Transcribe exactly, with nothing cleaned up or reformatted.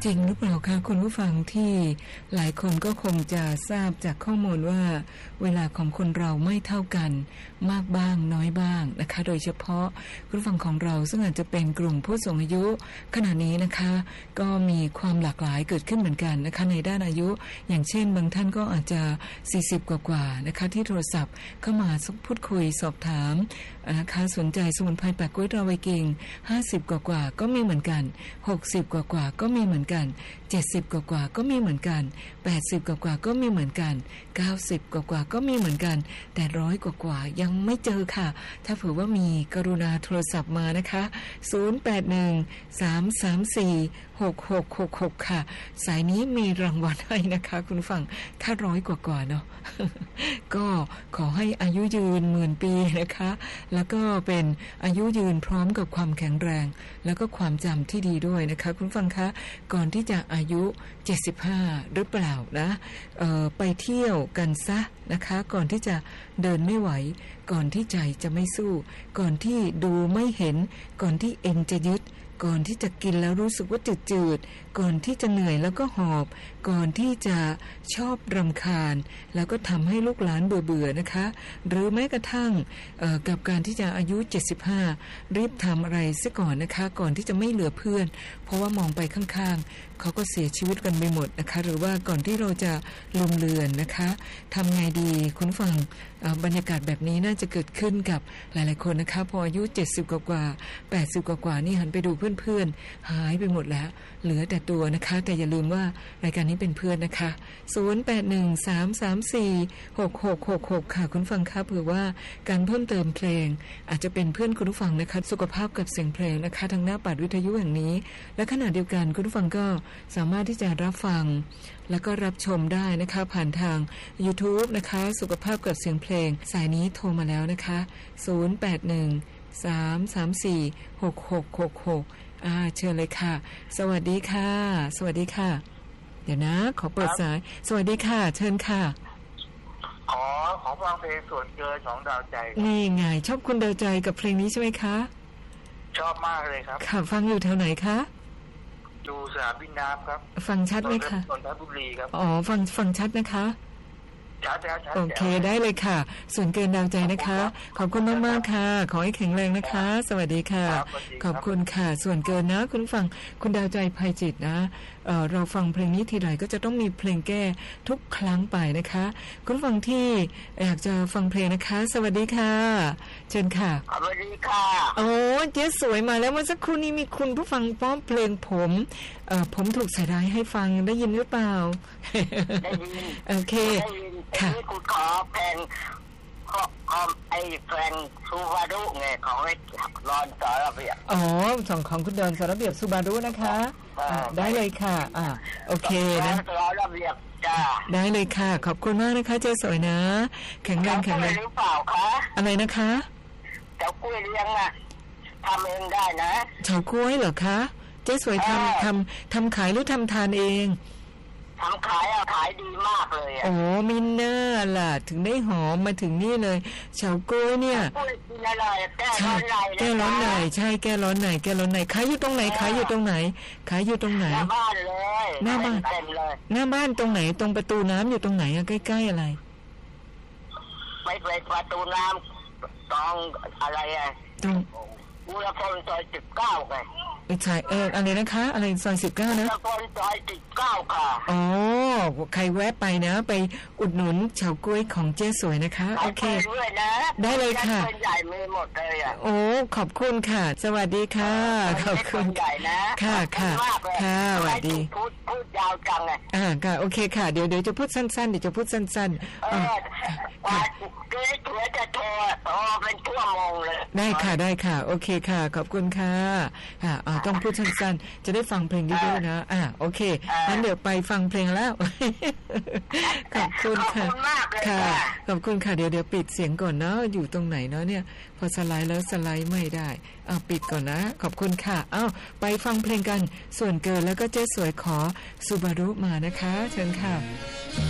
จริงหรือเปล่าคะคุณผู้ฟังที่หลายคนก็คงจะทราบจากข้อมูลว่าเวลาของคนเราไม่เท่ากันมากบ้างน้อยบ้างนะคะโดยเฉพาะคุณผู้ฟังของเราซึ่งอาจจะเป็นกลุ่มผู้สูงอายุขณะนี้นะคะก็มีความหลากหลายเกิดขึ้นเหมือนกันนะคะในด้านอายุอย่างเช่นบางท่านก็อาจจะสี่สิบกว่าๆนะคะที่โทรศัพท์เข้ามาพูดคุยสอบถามนะคะสนใจสมุนไพรแปะกล้วยราวัยกิ่งห้าสิบกว่าๆก็มีเหมือนกันหกสิบกว่าๆก็มีเหมือนกันเจ็ดสิบกว่าๆก็มีเหมือนกันแปดสิบกว่าๆก็มีเหมือนกันเก้าสิบกว่าๆก็มีเหมือนกันแต่ร้อยกว่าๆยังไม่เจอค่ะถ้าเผื่อว่ามีกรุณาโทรศัพท์มานะคะศูนย์ แปด หนึ่ง สาม สาม สี่ หก หก หก หกค่ะสายนี้มีรางวัลให้นะคะคุณฟังถ้าร้อยกว่าๆเนาะ ก็ขอให้อายุยืนหมื่นปีนะคะแล้วก็เป็นอายุยืนพร้อมกับความแข็งแรงแล้วก็ความจำที่ดีด้วยนะคะคุณฟังคะก่อนที่จะอายุเจ็ดสิบห้าหรือเปล่านะเอ่อไปเที่ยวกันซะนะคะก่อนที่จะเดินไม่ไหวก่อนที่ใจจะไม่สู้ก่อนที่ดูไม่เห็นก่อนที่เอ็นจะยึดก่อนที่จะกินแล้วรู้สึกว่าจืดๆก่อนที่จะเหนื่อยแล้วก็หอบก่อนที่จะชอบรำคาญแล้วก็ทำให้ลูกหลานเบื่อๆนะคะหรือแม้กระทั่งกับการที่จะอายุเจ็ดสิบห้ารีบทำอะไรซะก่อนนะคะก่อนที่จะไม่เหลือเพื่อนเพราะว่ามองไปข้างๆเขาก็เสียชีวิตกันไปหมดนะคะหรือว่าก่อนที่เราจะลืมเลือนนะคะทำไงดีคุณฟังบรรยากาศแบบนี้น่าจะเกิดขึ้นกับหลายๆคนนะคะพออายุเจ็ดสิบกว่าๆแปดสิบกว่าๆนี่หันไปดูเพื่อนๆหายไปหมดแล้วเหลือแต่ตัวนะคะแต่อย่าลืมว่ารายการนี้เป็นเพื่อนนะคะศูนย์ แปด หนึ่ง สาม สาม สี่ หก หก หก หกค่ะคุณฟังคะเผื่อว่าการเพิ่มเติมเพลงอาจจะเป็นเพื่อนคุณผู้ฟังนะคะสุขภาพกับเสียงเพลงนะคะทางหน้าปัดวิทยุแห่งนี้และขณะเดียวกันคุณผู้ฟังก็สามารถที่จะรับฟังแล้วก็รับชมได้นะคะผ่านทาง YouTube นะคะสุขภาพกับเสียงเพลงสายนี้โทรมาแล้วนะคะศูนย์ แปด หนึ่ง สาม สาม สี่ หก หก หก หกอ่าเชิญเลยค่ะสวัสดีค่ะสวัสดีค่ะเดี๋ยวนะขอเปิดสายสวัสดีค่ะเชิญค่ะขอขอฟังเพลงส่วนเกินของดาวใจนี่ไงชอบคุณดาวใจกับเพลงนี้ใช่ไหมคะชอบมากเลยครับค่ะฟังอยู่แถวไหนคะดูสนามบินน้ำครับฟังชัดไหมคะนนทบุรีครับอ๋อฟังฟังชัดนะคะชัดแล้วชัดโอเคได้เลยค่ะส่วนเกินดาวใจนะคะขอบคุณมากมากค่ะขอให้แข็งแรงนะคะสวัสดีค่ะขอบคุณค่ะส่วนเกินนะคุณฟังคุณดาวใจภัยจิตนะเอ่อเราฟังเพลงนี้ทีไรก็จะต้องมีเพลงแก้ทุกครั้งไปนะคะคุณฟังที่อยากจะฟังเพลงนะคะสวัสดีค่ะเชิญค่ะสวัสดีค่ะโอ้เจ๊สวยมาแล้วเมื่อสักครู่นี้มีคุณผู้ฟังป้อมเพลงผมเอ่อผมถูกใส่ร้ายให้ฟังได้ยินหรือเปล่าได้ยินโอเคค่ะนี่คุณขอเพลงขอขอไอ้เพลงซูบารุไงของไอ้รอนสารเบียบอ๋อส่งของคุณดอนสารเบียบซูบารุนะคะได้เลยค่ะอ่าโอเคนะสารเบียบจ้าได้เลยค่ะขอบคุณมากนะคะเจ๊สวยนะแข็งแรงแข็งแรงหรือเปล่าคะอะไรนะคะเจ้ากล้วยเลี้ยงอ่ะทำเองได้นะเฉากล้วยเหรอคะเจ๊สวยทำทำทำขายหรือทำทานเองทำขายอ่ะขายดีมากเลยอ่ะโอ้มินน่าล่ะถึงได้หอมมาถึงนี่เลยเฉาก๊วยเนี่ยกล้วยกินอร่อยแก้ร้อนในแก้ร้อนในใช่แก้ร้อนในแก้ร้อนในขายอยู่ตรงไหนขายอยู่ตรงไหนขายอยู่ตรงไหนหน้าบ้านเลยหน้าบ้านเต็มเลยหน้าบ้านตรงไหนตรงประตูน้ำอยู่ตรงไหนอะใกล้ๆอะไรไม่ไปประตูน้ำตรงอะไรอ่ะตรงบุรพลซอยสิบเก้าไงไม่ใช่เอออะไรนะคะอะไรซอยสิบเก้านะบุรพลซอยสิบเก้าค่ะอ๋อใครแวะไปนะไปอุดหนุนเฉาก๊วยของเจ๊สวยนะคะโอเคได้เลยค่ะใหญ่มีหมดเลยอ่ะโอ้ขอบคุณค่ะสวัสดีค่ะขอบคุณใหญ่นะค่ะค่ะค่ะสวัสดีพูดพูดยาวจังไงอ่าค่ะโอเคค่ะเดี๋ยวเดี๋ยวจะพูดสั้นๆเดี๋ยวจะพูดสั้นๆเออค่ะเจ๊สวยจะโทรโทรเป็นชั่วโมงเลยได้ค่ะได้ค่ะโอเคค่ะขอบคุณค่ะค่ะอ่าต้องพูดสั้นๆจะได้ฟังเพลงเยอะๆนะอ่าโอเคงั้นเดี๋ยวไปฟังเพลงแล้วขอบคุณค่ะค่ะขอบคุณค่ะเดี๋ยวเดี๋ยวปิดเสียงก่อนเนาะอยู่ตรงไหนเนาะเนี่ยพอสไลด์แล้วสไลด์ไม่ได้อ่าปิดก่อนนะขอบคุณค่ะอ้าวไปฟังเพลงกันส่วนเกินแล้วก็เจ๊สวยขอซูบารุมานะคะเชิญค่ะ